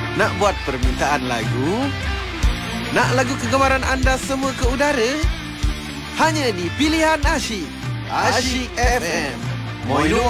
Nak buat permintaan lagu? Nak lagu kegemaran anda semua ke udara? Hanya di Pilihan Asyik. Asyik FM. Moino